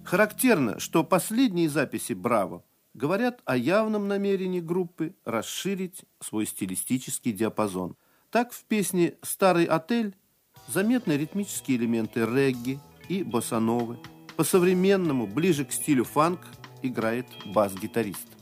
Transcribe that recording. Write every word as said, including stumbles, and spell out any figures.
Характерно, что последние записи «Браво» говорят о явном намерении группы расширить свой стилистический диапазон. Так в песне «Старый отель» заметны ритмические элементы регги и боссановы. По-современному, ближе к стилю фанк, играет бас-гитарист.